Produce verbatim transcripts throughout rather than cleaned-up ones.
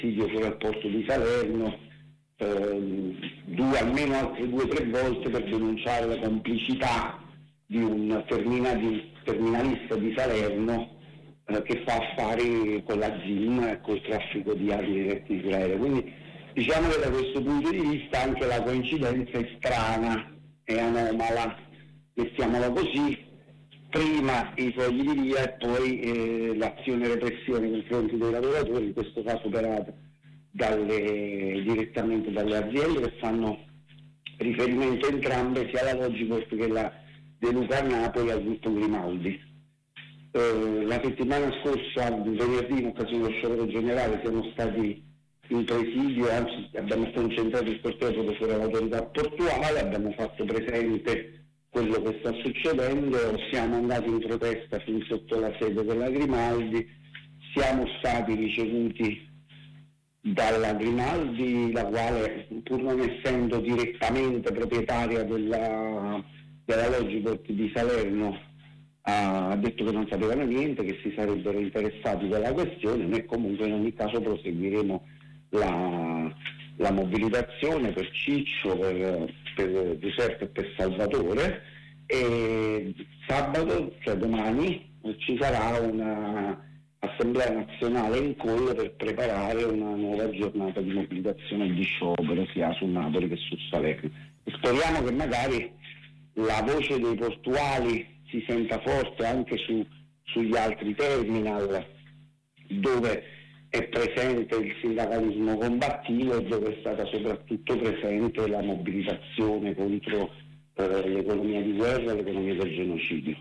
fuori al porto di Salerno, eh, due, almeno altre due o tre volte per denunciare la complicità di un termina, di, terminalista di Salerno eh, che fa affari con la Z I M e col traffico di armi dirette in Israele. Quindi diciamo che da questo punto di vista anche la coincidenza è strana e anomala, mettiamola così. Prima i fogli di via e poi eh, l'azione repressione nei confronti dei lavoratori, in questo caso operata dalle, direttamente dalle aziende che fanno riferimento entrambe sia alla Logiport che alla De Luca a Napoli al gruppo Grimaldi. Eh, la settimana scorsa, venerdì, in occasione dello sciopero generale, siamo stati in presidio, anzi abbiamo concentrato il corteo proprio fuori dall'autorità portuale, abbiamo fatto presente quello che sta succedendo, siamo andati in protesta fin sotto la sede della Grimaldi, siamo stati ricevuti dalla Grimaldi, la quale, pur non essendo direttamente proprietaria della, della Logiport di Salerno, ha detto che non sapevano niente, che si sarebbero interessati della questione. Noi comunque in ogni caso proseguiremo la, la mobilitazione per Ciccio, per, per Giuseppe e per Salvatore, e sabato, cioè domani, ci sarà una assemblea nazionale in Colle per preparare una nuova giornata di mobilitazione e di sciopero sia su Napoli che su Salerno. E speriamo che magari la voce dei portuali si senta forte anche su, sugli altri terminal dove è presente il sindacalismo combattivo e dove è stata soprattutto presente la mobilitazione contro eh, l'economia di guerra e l'economia del genocidio.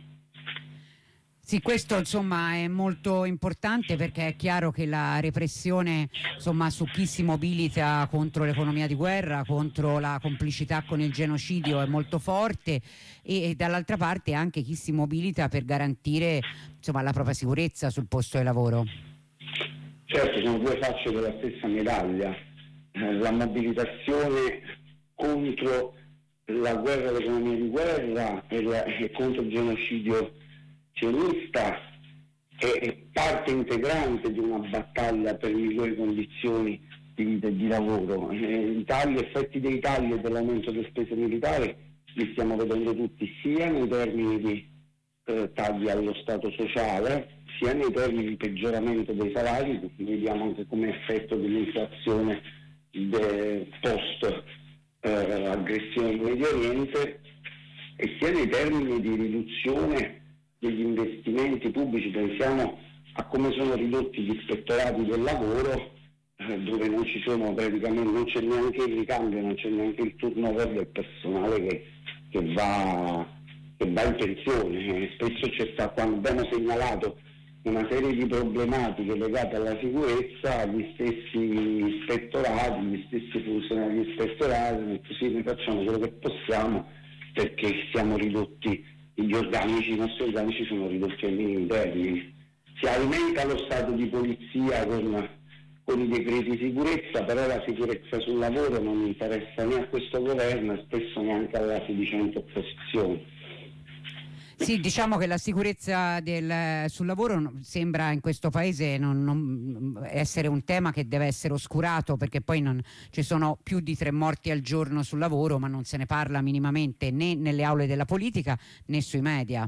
Sì, questo insomma è molto importante, perché è chiaro che la repressione insomma su chi si mobilita contro l'economia di guerra, contro la complicità con il genocidio è molto forte, e, e dall'altra parte anche chi si mobilita per garantire insomma la propria sicurezza sul posto di lavoro. Certo, sono due facce della stessa medaglia. Eh, la mobilitazione contro la guerra, l'economia di guerra e, la, e contro il genocidio sionista è parte integrante di una battaglia per migliori condizioni di vita e di lavoro. Eh, i tagli, gli effetti dei tagli e dell'aumento delle spese militari li stiamo vedendo tutti, sia nei termini di eh, tagli allo Stato sociale, sia nei termini di peggioramento dei salari, che vediamo anche come effetto dell'inflazione de, post eh, aggressione in Medio Oriente, e sia nei termini di riduzione degli investimenti pubblici. Pensiamo a come sono ridotti gli ispettorati del lavoro, eh, dove non ci sono praticamente, non c'è neanche il ricambio, non c'è neanche il turnover del personale che, che, va, che va in pensione. Eh, spesso c'è stato, quando abbiamo segnalato una serie di problematiche legate alla sicurezza, gli stessi ispettorati, gli stessi funzionari di ispettorati hanno detto sì, noi facciamo quello che possiamo perché siamo ridotti, gli organici, i nostri organici sono ridotti ai minimi termini. Si aumenta lo stato di polizia con, con i decreti di sicurezza, però la sicurezza sul lavoro non interessa né a questo governo e spesso neanche alla sedicente opposizione. Sì, diciamo che la sicurezza del, sul lavoro sembra in questo paese non, non essere un tema che deve essere oscurato, perché poi non, ci sono più di tre morti al giorno sul lavoro, ma non se ne parla minimamente né nelle aule della politica né sui media.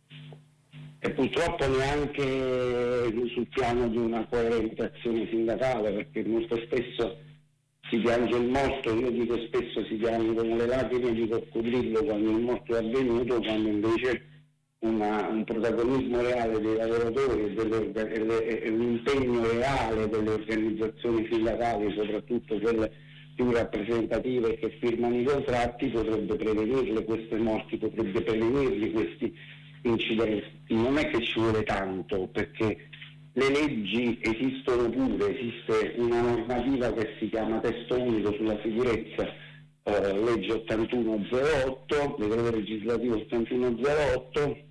E purtroppo neanche sul piano di una coerente azione sindacale, perché molto spesso si piange il morto, io dico spesso si piangono le lacrime di coccodrillo quando il morto è avvenuto, quando invece Una, un protagonismo reale dei lavoratori e, delle, e, e un impegno reale delle organizzazioni sindacali, soprattutto quelle più rappresentative che firmano i contratti, potrebbe prevenirle queste morti, potrebbe prevenirli questi incidenti. Non è che ci vuole tanto, perché le leggi esistono pure, esiste una normativa che si chiama Testo Unico sulla sicurezza, eh, legge ottantuno zero otto, decreto legislativo ottantuno zero otto.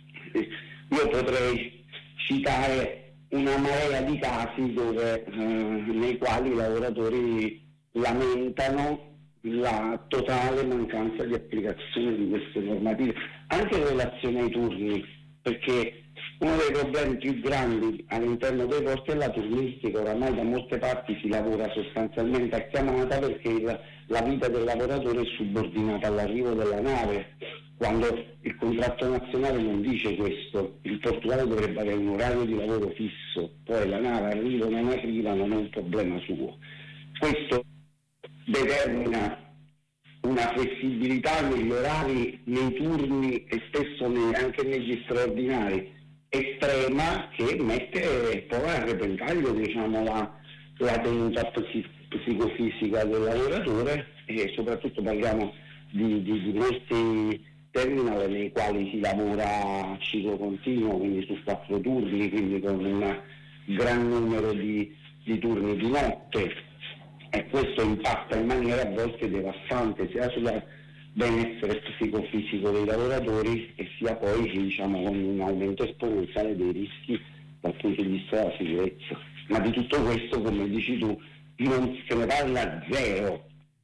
Io potrei citare una marea di casi dove, eh, nei quali i lavoratori lamentano la totale mancanza di applicazione di queste normative, anche in relazione ai turni, perché Uno dei problemi più grandi all'interno dei porti è la turnistica. Oramai da molte parti si lavora sostanzialmente a chiamata, perché il, la vita del lavoratore è subordinata all'arrivo della nave, quando il contratto nazionale non dice questo. Il portuale dovrebbe avere un orario di lavoro fisso, poi la nave arriva o non arriva non è un problema suo. Questo determina una flessibilità negli orari, nei turni e spesso nei, anche negli straordinari estrema, che mette poi a repentaglio, diciamo, la, la tenuta psi- psicofisica del lavoratore, e soprattutto parliamo di, di, di molti terminal nei quali si lavora a ciclo continuo, quindi su quattro turni, quindi con un gran numero di, di turni di notte, e questo impatta in maniera a volte devastante sia sulla benessere psicofisico dei lavoratori e sia poi, diciamo, con un aumento esponenziale dei rischi dal punto di vista della sicurezza. Ma di tutto questo, come dici tu, non se ne parla zero.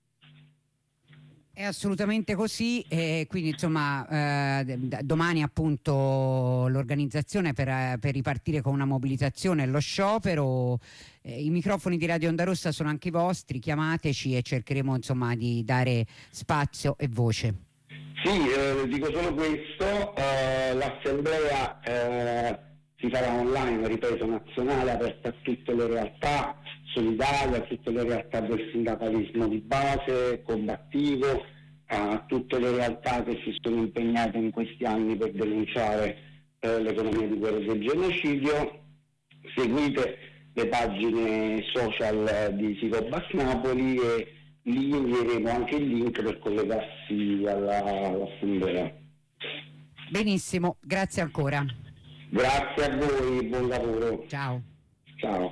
È assolutamente così, e quindi insomma eh, domani appunto l'organizzazione per, per ripartire con una mobilitazione e lo sciopero. Eh, i microfoni di Radio Onda Rossa sono anche i vostri, chiamateci e cercheremo insomma di dare spazio e voce. Sì, eh, dico solo questo, eh, l'assemblea eh, si farà online, ripeto, nazionale, aperta a tutte le realtà, solidaria, a tutte le realtà del sindacalismo di base, combattivo, a tutte le realtà che si sono impegnate in questi anni per denunciare eh, l'economia di guerra e del genocidio. Seguite le pagine social di Sicobas Napoli e lì invieremo anche il link per collegarsi alla, all'assemblea. Benissimo, grazie ancora. Grazie a voi, buon lavoro. Ciao. Ciao.